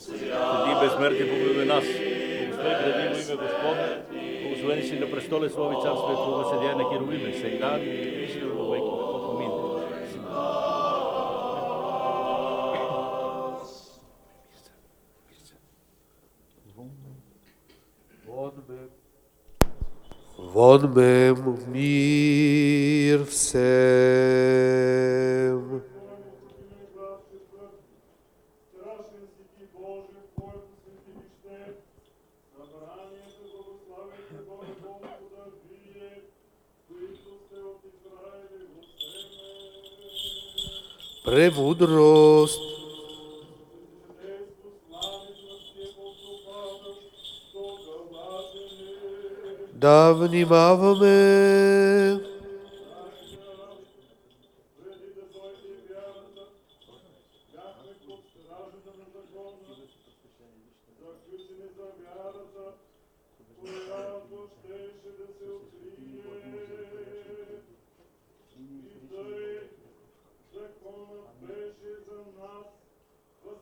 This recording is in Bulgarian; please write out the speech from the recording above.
Свети безсмъртни, помилуй нас. Благослови градиво име Господне. Благословени си на престоле Слови царствие Твого, седя на херувиме, сега и вечно во веки веков. Амин. Вон мем мир всем. Премудрост. Да внимаваме.